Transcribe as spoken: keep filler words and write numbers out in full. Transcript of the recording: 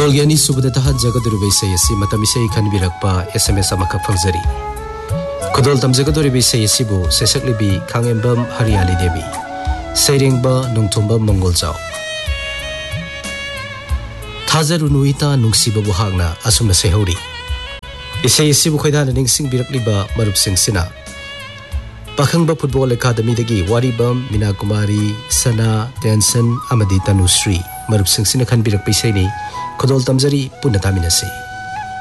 ꯈꯨꯗꯣꯜꯒꯤ ꯑꯅꯤꯁꯨꯕꯗ ꯇꯥꯍꯟꯖꯒꯗꯧꯔꯤꯕ ꯏꯁꯩ ꯑꯁꯤ ꯃꯇꯝ ꯏꯁꯩ ꯈꯟꯕꯤꯔꯛꯄ ꯑꯦꯁ ꯑꯦꯝ ꯑꯦꯁ ꯑꯃꯈꯛ ꯐꯪꯖꯔꯤ. ꯈꯨꯗꯣꯜ ꯇꯝꯖꯒꯗꯧꯔꯤꯕ ꯏꯁꯩ ꯑꯁꯤꯕꯨ ꯁꯩꯁꯛꯂꯤꯕꯤ ꯈꯥꯡꯉꯦꯝꯕꯝ ꯍꯔꯤꯌꯥꯂꯤ ꯗꯦꯕꯤ, ꯁꯩꯔꯦꯡꯕ ꯅꯣꯡꯊꯣꯝꯕꯝ ꯃꯪꯒꯣꯜꯆꯥꯎ. ꯊꯥꯖꯔꯨꯅꯨ ꯏꯇꯥ ꯅꯨꯡꯁꯤꯕꯕꯨ ꯍꯥꯛꯅ ꯑꯁꯨꯝꯅ ꯁꯩꯍꯧꯔꯤ. ꯏꯁꯩ ꯑꯁꯤꯕꯨ ꯈꯣꯏꯗꯥꯅ ꯅꯤꯡꯁꯤꯡꯕꯤꯔꯛꯂꯤꯕ ꯃꯔꯨꯞꯁꯤꯡꯁꯤꯅ ꯄꯥꯈꯪꯕ ꯐꯨꯠꯕꯣꯜ ꯑꯦꯀꯥꯗꯃꯤꯗꯒꯤ ꯋꯥꯔꯤꯕꯝ, ꯃꯤꯅꯥ ꯀꯨꯃꯥꯔꯤ, ꯁꯅꯥ, ꯇꯦꯟꯁꯟ ꯑꯃꯗꯤ ꯇꯅꯨꯁ꯭ꯔꯤ ꯃꯔꯨꯞꯁꯤꯡꯁꯤꯅ ꯈꯟꯕꯤꯔꯛꯄ ꯏꯁꯩꯅꯤ. ꯈꯨꯗꯣꯜ ꯇꯝꯖꯔꯤ, ꯄꯨꯟꯅ ꯇꯥꯃꯤꯟꯅꯁꯤ.